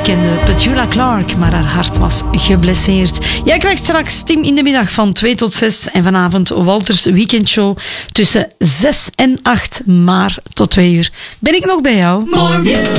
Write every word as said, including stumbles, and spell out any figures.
bekende Petula Clark, maar haar hart was geblesseerd. Jij krijgt straks Tim in de middag van twee tot zes en vanavond Walters weekendshow tussen zes en acht, maar tot twee uur ben ik nog bij jou. More music.